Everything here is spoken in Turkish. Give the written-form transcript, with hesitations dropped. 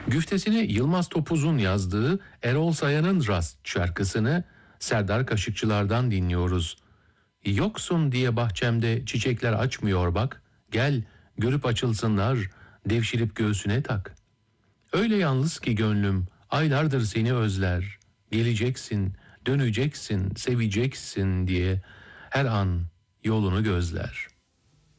Güftesini Yılmaz Topuz'un yazdığı Erol Sayan'ın Rast şarkısını Serdar Kaşıkçılar'dan dinliyoruz. Yoksun diye bahçemde çiçekler açmıyor bak, gel görüp açılsınlar, devşirip göğsüne tak. Öyle yalnız ki gönlüm aylardır seni özler, geleceksin, döneceksin, seveceksin diye her an yolunu gözler.